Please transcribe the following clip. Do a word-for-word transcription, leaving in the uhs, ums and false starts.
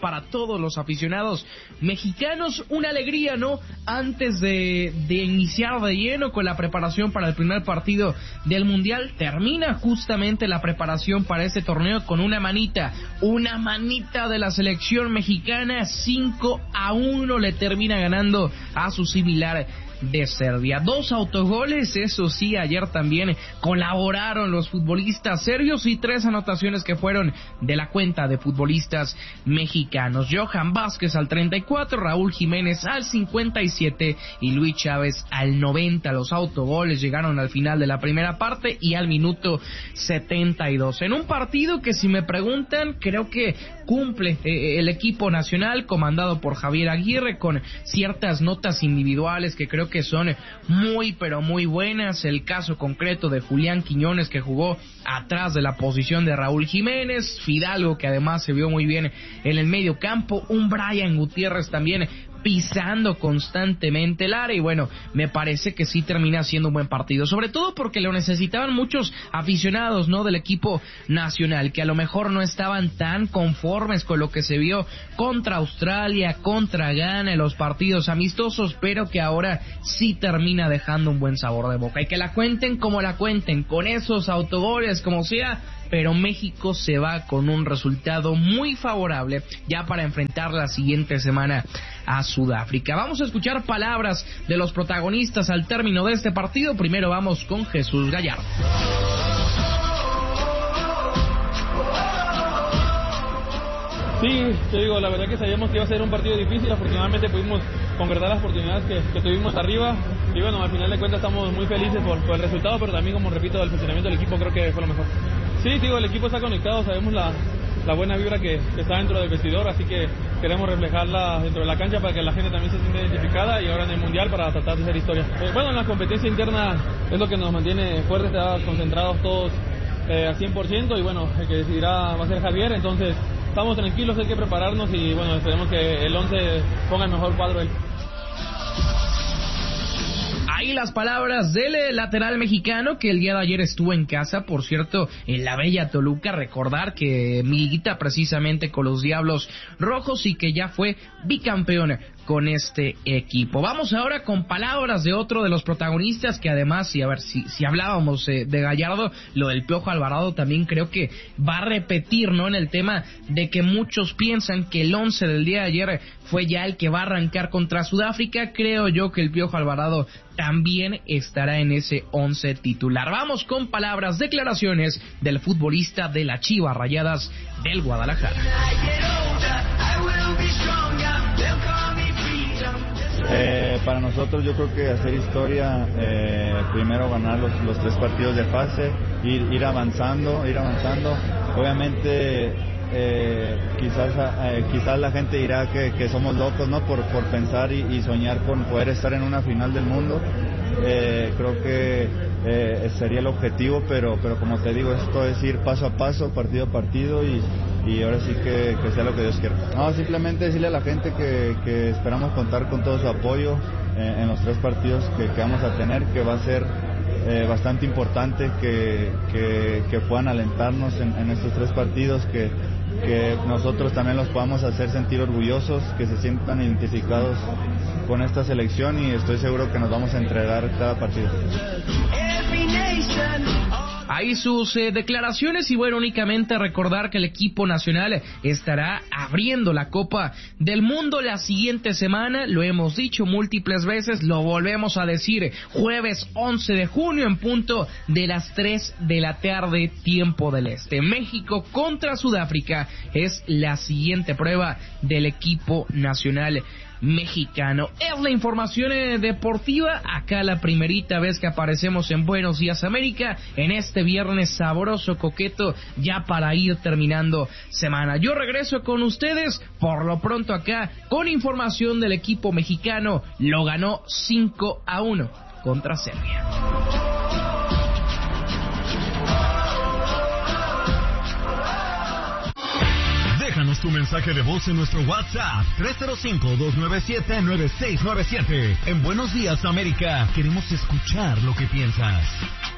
para todos los aficionados mexicanos. Una alegría, ¿no? Antes de, de iniciar de lleno con la preparación para el primer partido del Mundial, termina justamente la preparación para este torneo con una manita, una manita de la selección mexicana. Cinco a uno le termina ganando a su similar de Serbia. Dos autogoles, eso sí, ayer también colaboraron los futbolistas serbios y tres anotaciones que fueron de la cuenta de futbolistas mexicanos. Johan Vázquez al treinta y cuatro, Raúl Jiménez al cincuenta y siete y Luis Chávez al noventa. Los autogoles llegaron al final de la primera parte y al minuto setenta y dos. En un partido que, si me preguntan, creo que cumple eh, el equipo nacional comandado por Javier Aguirre, con ciertas notas individuales que creo que son muy pero muy buenas. El caso concreto de Julián Quiñones, que jugó atrás de la posición de Raúl Jiménez, Fidalgo, que además se vio muy bien en el medio campo, un Brian Gutiérrez también pisando constantemente el área, y bueno, me parece que sí termina siendo un buen partido, sobre todo porque lo necesitaban muchos aficionados, ¿no?, del equipo nacional, que a lo mejor no estaban tan conformes con lo que se vio contra Australia, contra Ghana, en los partidos amistosos, pero que ahora sí termina dejando un buen sabor de boca, y que la cuenten como la cuenten, con esos autogoles, como sea, pero México se va con un resultado muy favorable ya para enfrentar la siguiente semana a Sudáfrica. Vamos a escuchar palabras de los protagonistas al término de este partido. Primero vamos con Jesús Gallardo. Sí, te digo, la verdad que sabíamos que iba a ser un partido difícil. Afortunadamente pudimos concretar las oportunidades que, que tuvimos arriba, y bueno, al final de cuentas estamos muy felices por, por el resultado, pero también, como repito, el funcionamiento del equipo creo que fue lo mejor. Sí, digo, el equipo está conectado, sabemos la, la buena vibra que, que está dentro del vestidor, así que queremos reflejarla dentro de la cancha para que la gente también se sienta identificada, y ahora en el Mundial para tratar de hacer historia. Eh, bueno, en la competencia interna es lo que nos mantiene fuertes, está concentrados todos eh, al cien por ciento, y bueno, el que decidirá va a ser Javier, entonces estamos tranquilos, hay que prepararnos y bueno, esperemos que el once ponga el mejor cuadro él. Ahí las palabras del lateral mexicano, que el día de ayer estuvo en casa, por cierto, en la bella Toluca. Recordar que milita precisamente con los Diablos Rojos y que ya fue bicampeón con este equipo. Vamos ahora con palabras de otro de los protagonistas, que además, y a ver, si, si hablábamos eh, de Gallardo, lo del Piojo Alvarado también creo que va a repetir, ¿no?, en el tema de que muchos piensan que el once del día de ayer fue ya el que va a arrancar contra Sudáfrica. Creo yo que el Piojo Alvarado también estará en ese once titular. Vamos con palabras, declaraciones del futbolista de las Chivas Rayadas del Guadalajara. Eh, para nosotros yo creo que hacer historia, eh, primero ganar los, los tres partidos de fase, ir, ir avanzando, ir avanzando. Obviamente eh, quizás eh, quizás la gente dirá que, que somos locos, ¿no?, por, por pensar y, y soñar con poder estar en una final del mundo. Eh, creo que eh, sería el objetivo, pero pero como te digo, esto es ir paso a paso, partido a partido, y, y ahora sí que, que sea lo que Dios quiera. No, simplemente decirle a la gente que, que esperamos contar con todo su apoyo eh, en los tres partidos que, que vamos a tener, que va a ser eh, bastante importante que, que, que puedan alentarnos en, en estos tres partidos, que que nosotros también los podamos hacer sentir orgullosos, que se sientan identificados con esta selección, y estoy seguro que nos vamos a entregar cada partido. Ahí sus eh, declaraciones, y bueno, únicamente recordar que el equipo nacional estará abriendo la Copa del Mundo la siguiente semana. Lo hemos dicho múltiples veces, lo volvemos a decir, jueves once de junio en punto de las tres de la tarde, tiempo del este. México contra Sudáfrica es la siguiente prueba del equipo nacional mexicano. Es la información eh, deportiva, acá la primerita vez que aparecemos en Buenos Días América, en este viernes sabroso, coqueto, ya para ir terminando semana. Yo regreso con ustedes, por lo pronto acá, con información del equipo mexicano. Lo ganó cinco a uno contra Serbia. Déjanos tu mensaje de voz en nuestro WhatsApp tres cero cinco, dos nueve siete, nueve seis nueve siete. En Buenos Días América queremos escuchar lo que piensas.